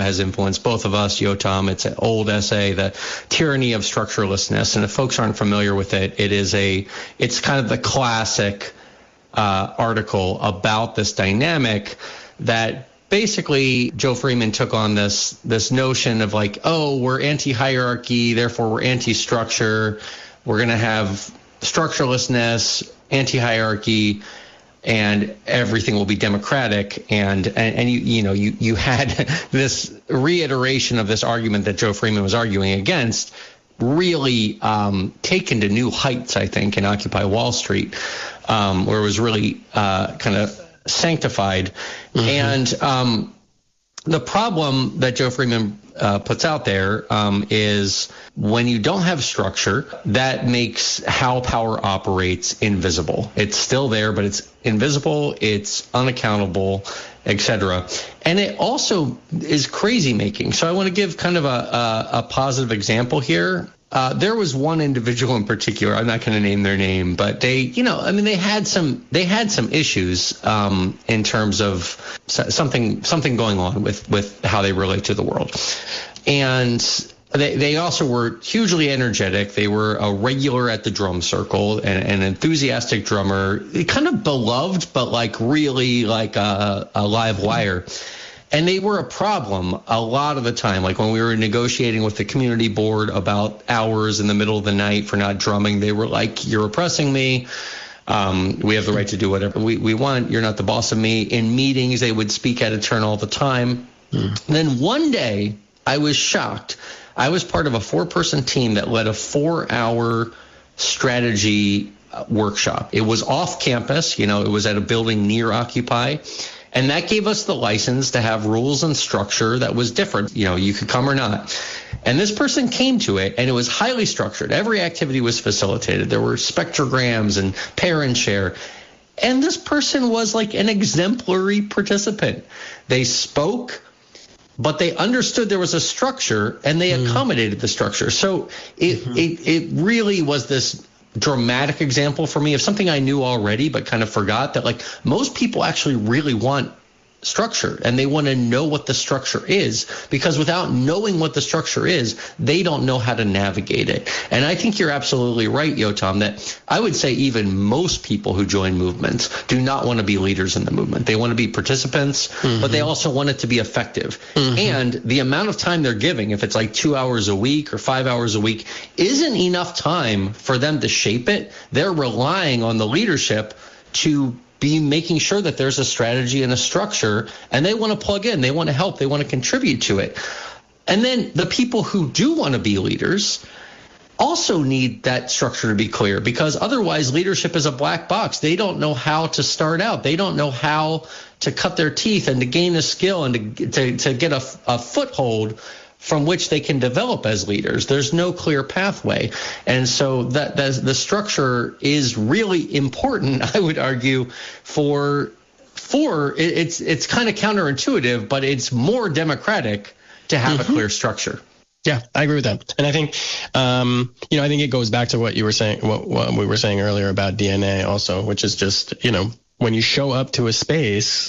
has influenced both of us, Yotam. It's an old essay, The Tyranny of Structurelessness. And if folks aren't familiar with it, it's kind of the classic article about this dynamic that basically Joe Freeman took on this notion of like, oh, we're anti-hierarchy, therefore we're anti-structure. We're going to have structurelessness, anti-hierarchy, and everything will be democratic. And you had this reiteration of this argument that Joe Freeman was arguing against, really taken to new heights, I think, in Occupy Wall Street, where it was really kind of sanctified. Mm-hmm. And the problem that Joe Freeman puts out there is when you don't have structure, that makes how power operates invisible. It's still there, but it's invisible, it's unaccountable, etc. And it also is crazy making. So I want to give kind of a positive example here. There was one individual in particular, I'm not going to name their name, but they had some issues in terms of something going on with how they relate to the world. And they also were hugely energetic. They were a regular at the drum circle and an enthusiastic drummer, kind of beloved, but like really like a live wire. And they were a problem a lot of the time. Like when we were negotiating with the community board about hours in the middle of the night for not drumming, they were like, you're oppressing me. We have the right to do whatever we want. You're not the boss of me. In meetings, they would speak out of turn all the time. And then one day, I was shocked. I was part of a 4-person team that led a 4-hour strategy workshop. It was off campus. It was at a building near Occupy. And that gave us the license to have rules and structure that was different. You could come or not. And this person came to it, and it was highly structured. Every activity was facilitated. There were spectrograms and pair and share. And this person was like an exemplary participant. They spoke, but they understood there was a structure, and they accommodated the structure. So it really was this dramatic example for me of something I knew already but kind of forgot, that like most people actually really want structure, and they want to know what the structure is, because without knowing what the structure is, they don't know how to navigate it. And I think you're absolutely right, Yotam, that I would say even most people who join movements do not want to be leaders in the movement. They want to be participants, but they also want it to be effective. And the amount of time they're giving, if it's like 2 hours a week or 5 hours a week, isn't enough time for them to shape it. They're relying on the leadership to be making sure that there's a strategy and a structure, and they want to plug in, they want to help, they want to contribute to it. And then the people who do want to be leaders also need that structure to be clear, because otherwise leadership is a black box. They don't know how to start out. They don't know how to cut their teeth and to gain a skill and to get a foothold from which they can develop as leaders. There's no clear pathway. And so that the structure is really important, I would argue, for it's kind of counterintuitive, but it's more democratic to have a clear structure. Yeah, I agree with that. And I think, I think it goes back to what you were saying, what we were saying earlier about DNA also, which is just, when you show up to a space,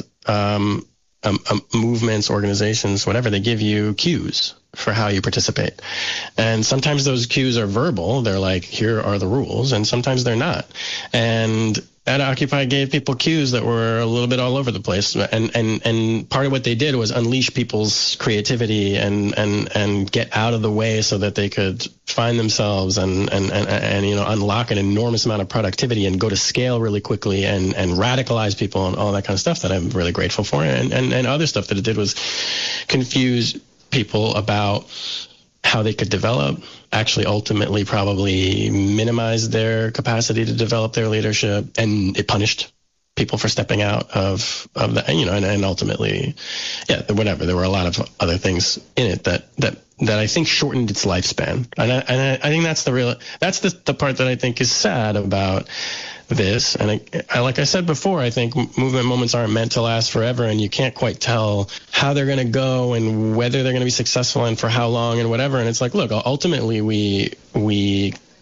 movements, organizations, whatever, they give you cues for how you participate. And sometimes those cues are verbal. They're like, here are the rules. And sometimes they're not. And at Occupy gave people cues that were a little bit all over the place. And part of what they did was unleash people's creativity and get out of the way so that they could find themselves and unlock an enormous amount of productivity and go to scale really quickly and radicalize people and all that kind of stuff that I'm really grateful for. And other stuff that it did was confuse people about how they could develop, actually ultimately probably minimize their capacity to develop their leadership, and it punished people for stepping out of that, and ultimately, whatever. There were a lot of other things in it that I think shortened its lifespan, and I think that's the part that I think is sad about this. And I like I said before, I think movement moments aren't meant to last forever, and you can't quite tell how they're going to go and whether they're going to be successful and for how long and whatever. And it's like, look, ultimately we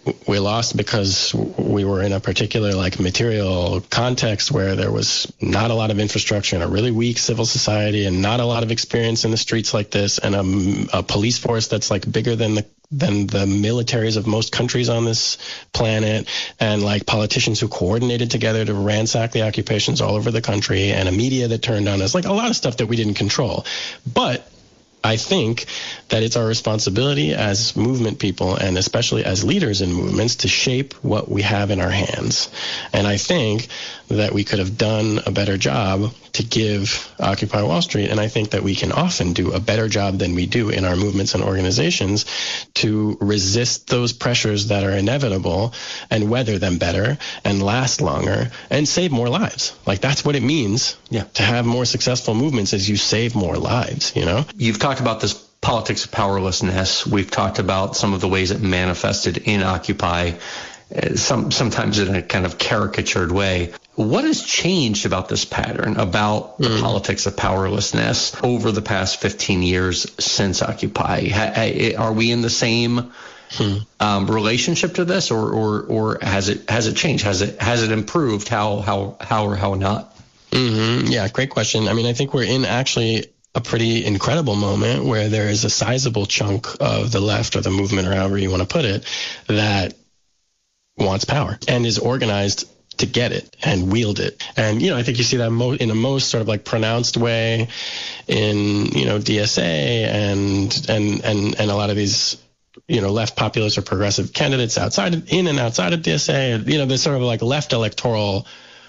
we lost because we were in a particular like material context where there was not a lot of infrastructure and a really weak civil society and not a lot of experience in the streets like this, and a police force that's like bigger than the militaries of most countries on this planet, and like politicians who coordinated together to ransack the occupations all over the country, and a media that turned on us, like a lot of stuff that we didn't control. But I think that it's our responsibility as movement people, and especially as leaders in movements, to shape what we have in our hands. And I think that we could have done a better job to give Occupy Wall Street, and I think that we can often do a better job than we do in our movements and organizations to resist those pressures that are inevitable and weather them better and last longer and save more lives. Like, that's what it means to have more successful movements, is you save more lives, you know? You've talked about this politics of powerlessness. We've talked about some of the ways it manifested in Occupy, sometimes in a kind of caricatured way. What has changed about this pattern, about the politics of powerlessness over the past 15 years since Occupy? Are we in the same relationship to this, or has it changed? Has it improved? How or how not? Yeah, great question. I mean, I think we're in actually a pretty incredible moment where there is a sizable chunk of the left, or the movement, or however you want to put it, that wants power and is organized to get it and wield it. And, you know, I think you see that in a most sort of like pronounced way in, you know, DSA and a lot of these, you know, left populist or progressive candidates in and outside of DSA. You know, this sort of like left electoral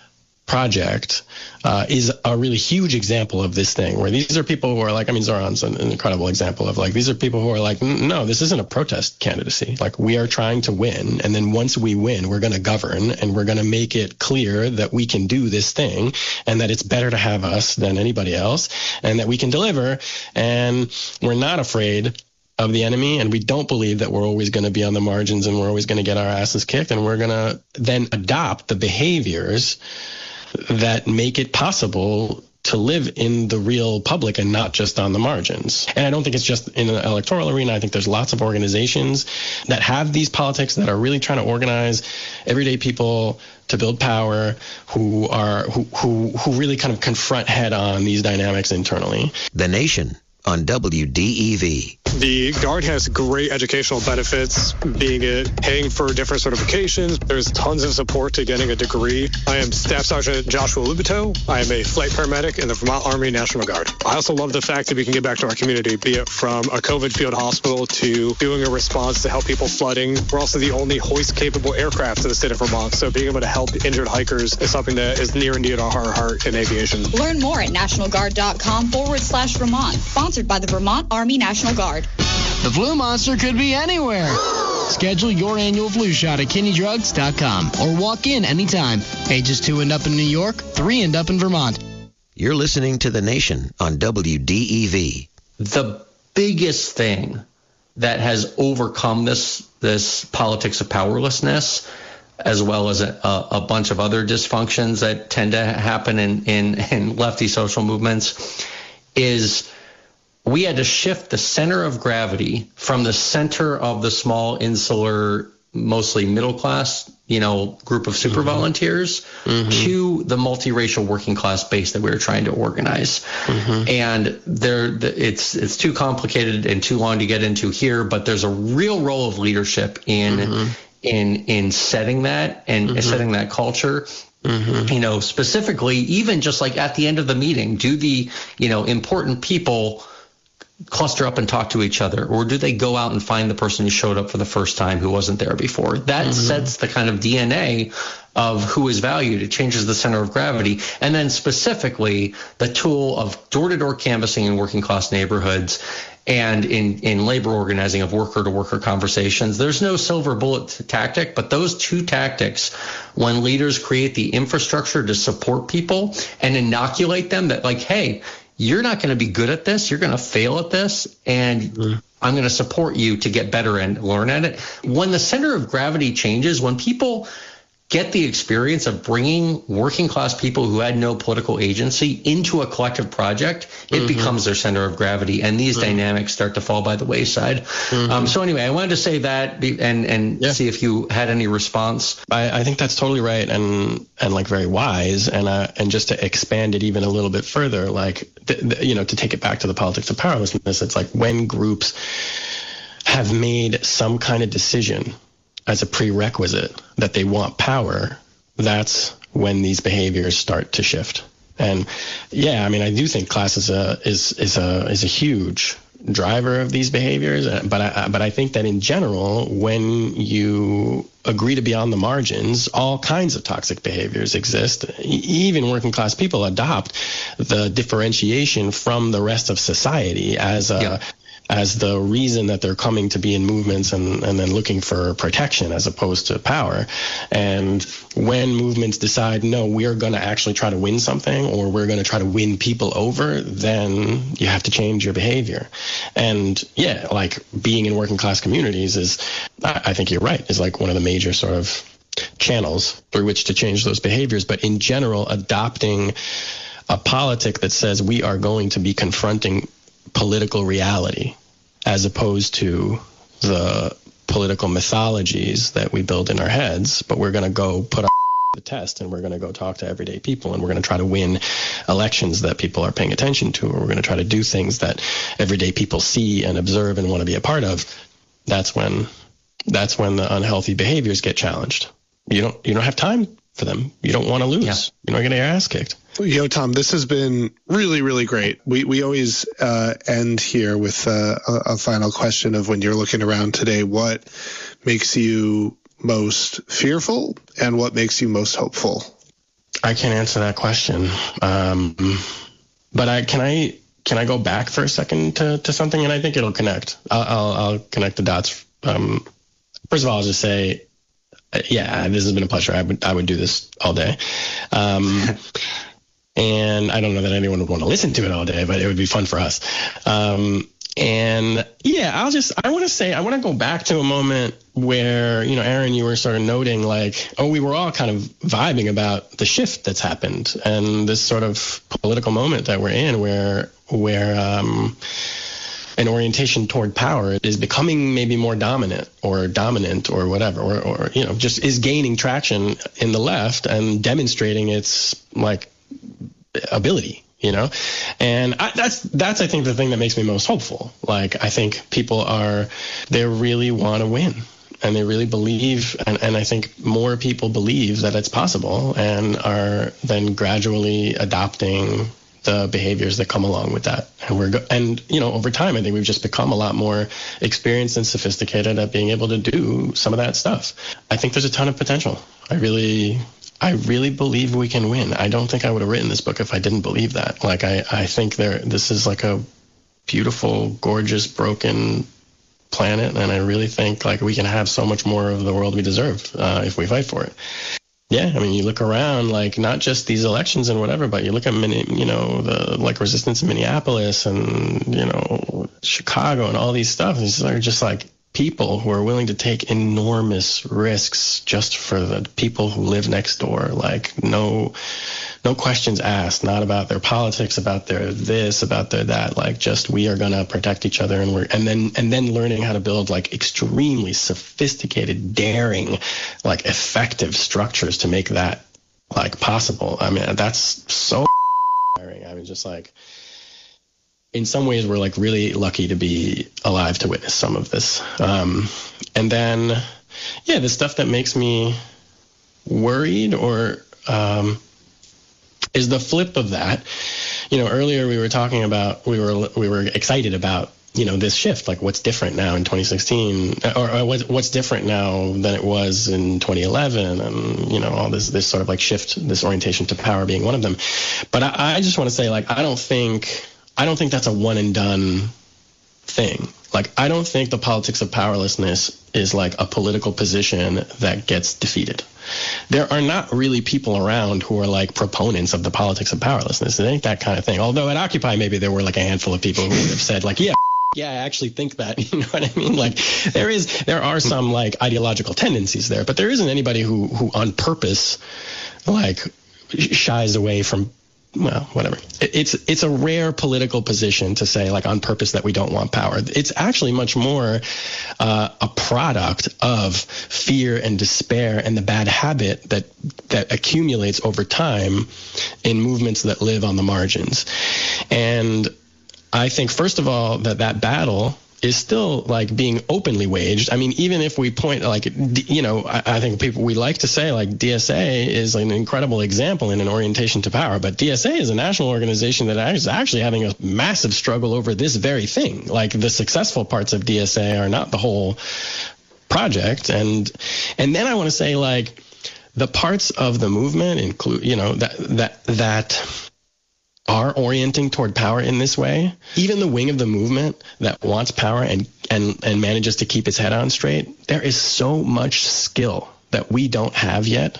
project is a really huge example of this thing, where these are people who are like, I mean, Zoran's an incredible example of like, these are people who are like, no, this isn't a protest candidacy. Like, we are trying to win. And then once we win, we're going to govern, and we're going to make it clear that we can do this thing, and that it's better to have us than anybody else, and that we can deliver. And we're not afraid of the enemy, and we don't believe that we're always going to be on the margins and we're always going to get our asses kicked, and we're going to then adopt the behaviors that make it possible to live in the real public and not just on the margins. And I don't think it's just in the electoral arena. I think there's lots of organizations that have these politics that are really trying to organize everyday people to build power, who really kind of confront head on these dynamics internally. The Nation on WDEV. The Guard has great educational benefits, being it paying for different certifications. There's tons of support to getting a degree. I am Staff Sergeant Joshua Lubito. I am a flight paramedic in the Vermont Army National Guard. I also love the fact that we can give back to our community, be it from a COVID field hospital to doing a response to help people flooding. We're also the only hoist-capable aircraft in the state of Vermont, so being able to help injured hikers is something that is near and dear to our heart in aviation. Learn more at nationalguard.com/Vermont. Sponsored by the Vermont Army National Guard. The flu monster could be anywhere. Schedule your annual flu shot at KidneyDrugs.com or walk in anytime. Ages 2 and up in New York, 3 and up in Vermont. You're listening to The Nation on WDEV. The biggest thing that has overcome this politics of powerlessness, as well as a bunch of other dysfunctions that tend to happen in lefty social movements, is we had to shift the center of gravity from the center of the small, insular, mostly middle class, group of super volunteers to the multiracial working class base that we were trying to organize. And it's too complicated and too long to get into here, but there's a real role of leadership in setting that and setting that culture. Specifically, even just like at the end of the meeting, do the important people cluster up and talk to each other, or do they go out and find the person who showed up for the first time who wasn't there before? That sets the kind of DNA of who is valued. It changes the center of gravity. And then specifically the tool of door-to-door canvassing in working class neighborhoods and in labor organizing of worker-to-worker conversations. There's no silver bullet tactic, but those two tactics, when leaders create the infrastructure to support people and inoculate them that, like, hey, you're not going to be good at this, you're going to fail at this, and I'm going to support you to get better and learn at it. When the center of gravity changes, when people get the experience of bringing working class people who had no political agency into a collective project, it becomes their center of gravity, and these dynamics start to fall by the wayside. So anyway, I wanted to say that and see if you had any response. I think that's totally right and like very wise, and just to expand it even a little bit further, like to take it back to the politics of powerlessness, it's like when groups have made some kind of decision as a prerequisite that they want power, that's when these behaviors start to shift. And yeah, I mean, I do think class is a huge driver of these behaviors, but I think that in general, when you agree to be on the margins, all kinds of toxic behaviors exist. Even working class people adopt the differentiation from the rest of society as the reason that they're coming to be in movements and then looking for protection as opposed to power. And when movements decide, no, we're going to actually try to win something, or we're going to try to win people over, then you have to change your behavior. And yeah, like being in working class communities is, I think you're right, is like one of the major sort of channels through which to change those behaviors. But in general, adopting a politic that says we are going to be confronting political reality as opposed to the political mythologies that we build in our heads, but we're going to go put our the test, and we're going to go talk to everyday people, and we're going to try to win elections that people are paying attention to, or we're going to try to do things that everyday people see and observe and want to be a part of. That's when the unhealthy behaviors get challenged. You don't have time for them. You don't want to lose. Yeah. You're not going to get your ass kicked. Tom, this has been really, really great. We always end here with a final question of, when you're looking around today, what makes you most fearful and what makes you most hopeful? I can't answer that question. But can I go back for a second to something, and I think it'll connect. I'll connect the dots. First of all, I'll just say, yeah, this has been a pleasure. I would do this all day. And I don't know that anyone would want to listen to it all day, but it would be fun for us. And yeah, I want to go back to a moment where, Aaron, you were sort of noting like, we were all kind of vibing about the shift that's happened and this sort of political moment that we're in where an orientation toward power is becoming maybe more dominant or whatever, or just is gaining traction in the left and demonstrating its like ability, and that's I think the thing that makes me most hopeful. Like, I think people they really want to win, and they really believe, and I think more people believe that it's possible and are then gradually adopting the behaviors that come along with that. And over time, I think we've just become a lot more experienced and sophisticated at being able to do some of that stuff. I think there's a ton of potential. I really believe we can win. I don't think I would have written this book if I didn't believe that. Like, I think this is like a beautiful, gorgeous, broken planet, and I really think like we can have so much more of the world we deserve if we fight for it. Yeah, I mean, you look around, like, not just these elections and whatever, but you look at the like resistance in Minneapolis and Chicago and all these stuff. These are just like people who are willing to take enormous risks just for the people who live next door. Like, no questions asked, not about their politics, about their this, about their that. Like, just, we are gonna protect each other, and then learning how to build like extremely sophisticated, daring, like effective structures to make that like possible. I mean, that's so inspiring. I mean, just like, in some ways, we're like really lucky to be alive to witness some of this. And then, yeah, the stuff that makes me worried or is the flip of that. Earlier we were talking about, we were excited about, this shift, like what's different now in 2016, or what's different now than it was in 2011, and all this sort of like shift, this orientation to power being one of them. But I just want to say, like, I don't think that's a one and done thing. Like, I don't think the politics of powerlessness is like a political position that gets defeated. There are not really people around who are like proponents of the politics of powerlessness. It ain't that kind of thing. Although at Occupy, maybe there were like a handful of people who would have said like, yeah, Yeah, I actually think that, you know what I mean? Like there are some like ideological tendencies there, but there isn't anybody who on purpose like shies away from, well, whatever. It's a rare political position to say like on purpose that we don't want power. It's actually much more a product of fear and despair and the bad habit that accumulates over time in movements that live on the margins. And I think, first of all, that battle is still like being openly waged. I mean, even if we point like, you know, I think we like to say like DSA is an incredible example in an orientation to power, but DSA is a national organization that is actually having a massive struggle over this very thing. Like the successful parts of DSA are not the whole project. And then I want to say like the parts of the movement include, you know, that are orienting toward power in this way, even the wing of the movement that wants power and manages to keep its head on straight, there is so much skill that we don't have yet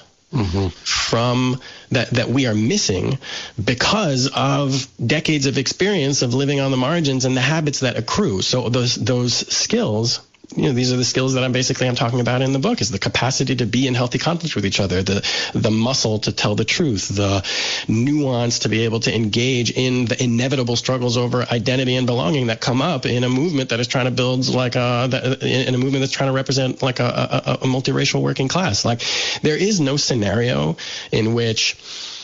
from that we are missing because of decades of experience of living on the margins and the habits that accrue. So those skills, you know, these are the skills that I'm talking about in the book, is the capacity to be in healthy conflict with each other, the muscle to tell the truth, the nuance to be able to engage in the inevitable struggles over identity and belonging that come up in a movement that is trying to build like in a movement that's trying to represent like a multiracial working class. Like there is no scenario in which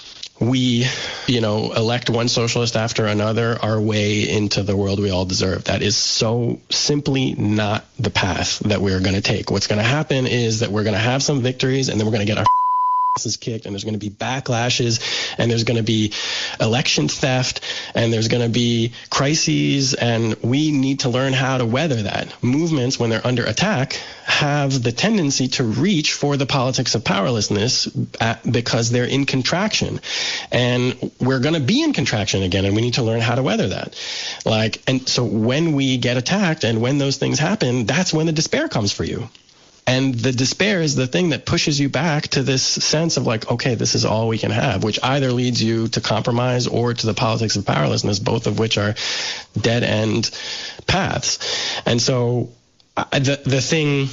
we, you know, elect one socialist after another our way into the world we all deserve. That is so simply not the path that we're going to take. What's going to happen is that we're going to have some victories, and then we're going to get our asses kicked, and there's going to be backlashes, and there's going to be election theft, and there's going to be crises, and we need to learn how to weather that. Movements, when they're under attack, have the tendency to reach for the politics of powerlessness because they're in contraction, and we're going to be in contraction again, and we need to learn how to weather that. Like, and so when we get attacked and when those things happen, that's when the despair comes for you. And the despair is the thing that pushes you back to this sense of like, okay, this is all we can have, which either leads you to compromise or to the politics of powerlessness, both of which are dead end paths. And so the thing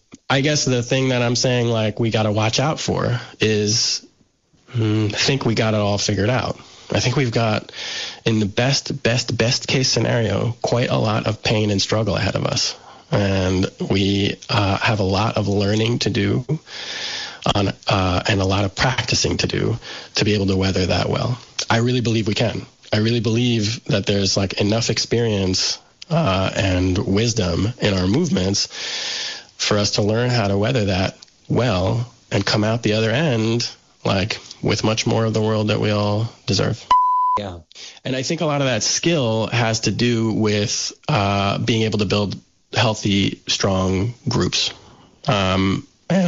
that I'm saying like we got to watch out for is I think we got it all figured out. I think we've got, in the best case scenario, quite a lot of pain and struggle ahead of us. And we have a lot of learning to do and a lot of practicing to do to be able to weather that well. I really believe we can. I really believe that there's like enough experience and wisdom in our movements for us to learn how to weather that well and come out the other end like with much more of the world that we all deserve. Yeah. And I think a lot of that skill has to do with being able to build healthy, strong groups. And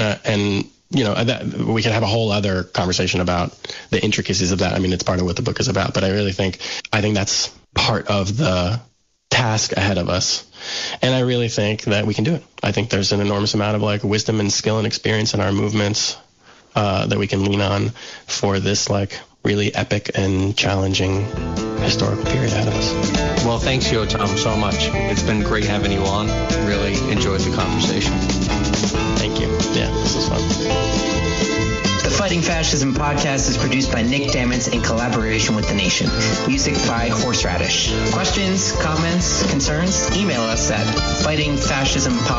you know, that we can have a whole other conversation about the intricacies of that. I mean, it's part of what the book is about, but I think that's part of the task ahead of us. And I really think that we can do it. I think there's an enormous amount of like wisdom and skill and experience in our movements that we can lean on for this like really epic and challenging historical period ahead of us. Well, thanks, Yotam, so much. It's been great having you on. Really enjoyed the conversation. Thank you. Yeah, this was fun. The Fighting Fascism podcast is produced by Nick Damons in collaboration with The Nation. Music by Horseradish. Questions, comments, concerns? Email us at fightingfascismpodcast